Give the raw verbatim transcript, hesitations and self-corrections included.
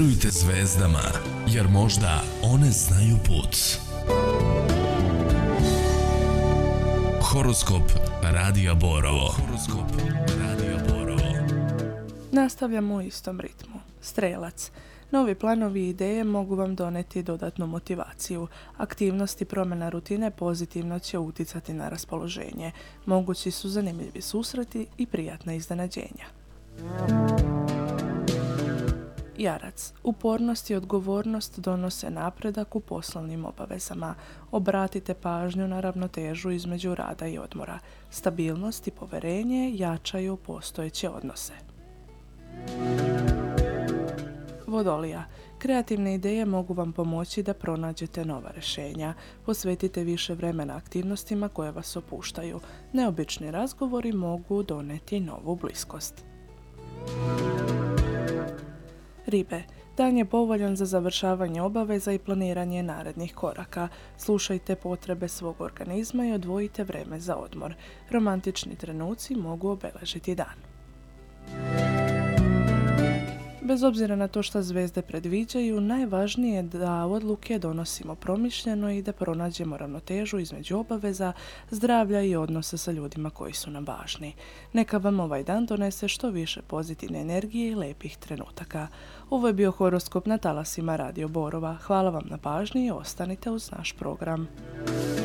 Vjerujte zvezdama, jer možda one znaju put. Horoskop Radija Borovo. Horoskop Radija Borovo. Nastavljamo u istom ritmu. Strelac. Novi planovi i ideje mogu vam doneti dodatnu motivaciju. Aktivnosti promjena rutine pozitivno će utjecati na raspoloženje. Mogući su zanimljivi susreti i prijatna iznenađenja. Jarac. Upornost i odgovornost donose napredak u poslovnim obavezama. Obratite pažnju na ravnotežu između rada i odmora. Stabilnost i poverenje jačaju postojeće odnose. Vodolija. Kreativne ideje mogu vam pomoći da pronađete nova rješenja. Posvetite više vremena aktivnostima koje vas opuštaju. Neobični razgovori mogu doneti novu bliskost. Ribe. Dan je povoljan za završavanje obaveza i planiranje narednih koraka. Slušajte potrebe svog organizma i odvojite vreme za odmor. Romantični trenuci mogu obeležiti dan. Bez obzira na to što zvezde predviđaju, najvažnije je da odluke donosimo promišljeno i da pronađemo ravnotežu između obaveza, zdravlja i odnosa sa ljudima koji su nam važni. Neka vam ovaj dan donese što više pozitivne energije i lijepih trenutaka. Ovo je bio horoskop na talasima Radio Borova. Hvala vam na pažnji i ostanite uz naš program.